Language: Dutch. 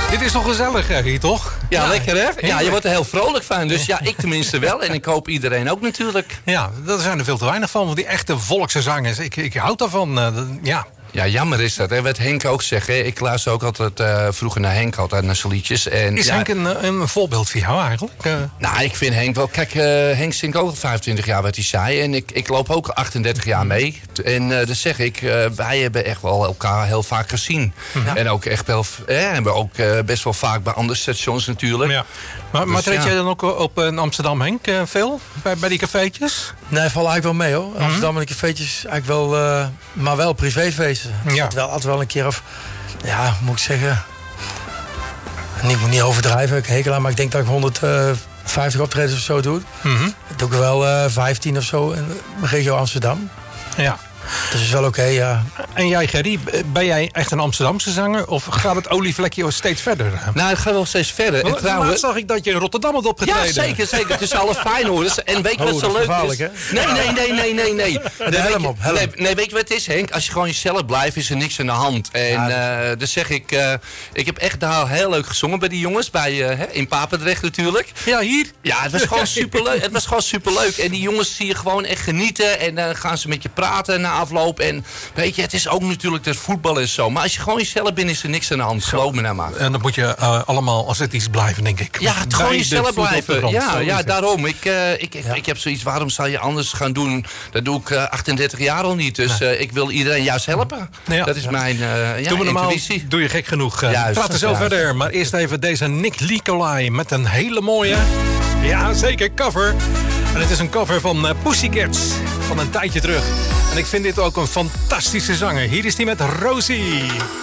Dit is toch gezellig, Gerrie, toch? Ja, lekker hè? Ja, je Heerlijk. wordt er heel vrolijk van. Dus ja, ik tenminste wel. En ik hoop iedereen ook natuurlijk. Ja, daar zijn er veel te weinig van die echte volkse zangers. Ik houd daarvan, ja. Ja, jammer is dat. Hè? Wat Henk ook zegt. Hè? Ik luister ook altijd vroeger naar Henk, altijd naar zijn liedjes. En, Is ja, Henk een voorbeeld voor jou eigenlijk? Nou, ik vind Henk wel... Kijk, Henk zingt ook al 25 jaar wat hij zei. En ik loop ook 38 jaar mee. En dat zeg ik, wij hebben echt wel elkaar heel vaak gezien. Ja. En ook echt wel... hebben ook best wel vaak bij andere stations natuurlijk. Ja. Maar Dus treed ja. jij dan ook op in Amsterdam, Henk, veel? Bij die cafeetjes? Nee, val eigenlijk wel mee hoor. Amsterdam en de cafeetjes eigenlijk wel, maar wel privéfeesten. Ja. Altijd wel een keer of, ja, moet ik zeggen. Ik moet niet overdrijven, ik hekel aan, maar ik denk dat ik 150 optredens of zo doe. Dat doe ik wel 15 of zo in de regio Amsterdam. Ja. Dat is wel oké, ja. En jij, Gerrie, ben jij echt een Amsterdamse zanger? Of gaat het olievlekje steeds verder? Nou, het gaat wel steeds verder. En Laatst trouwens... zag ik dat je in Rotterdam had opgetreden. Ja, zeker, zeker. Tussen alle Feyenoorders. En weet je wat Oh, zo dat is leuk gevaarlijk, is? hè? Nee. helm op, helm. Nee, weet je wat het is, Henk? Als je gewoon jezelf blijft, is er niks aan de hand. En dus zeg ik... ik heb echt daar heel leuk gezongen bij die jongens. In Papendrecht natuurlijk. Ja, hier? Ja, het was gewoon superleuk. Het was gewoon superleuk. En die jongens zie je gewoon echt genieten. En dan gaan ze met je praten na afloop. En weet je, het is ook natuurlijk het voetbal en zo. Maar als je gewoon jezelf bent, is er niks aan de hand. Geloof me nou maar. En dan moet je allemaal ascetisch blijven, denk ik. Ja, het Bij gewoon de jezelf voet op de blijven. grond. Zo is Ja, het. daarom. Ik heb zoiets, waarom zou je anders gaan doen? Dat doe ik 38 jaar al niet. Dus ik wil iedereen juist helpen. Ja. Dat is mijn Doe we normaal, intuïtie. doe je gek genoeg. Juist, We praten zo juist. verder, maar eerst even deze Nick Nicolai met een hele mooie, ja zeker, cover. En het is een cover van Pussycats van een tijdje terug. En ik vind dit ook een fantastische zanger. Hier is hij met Rosie.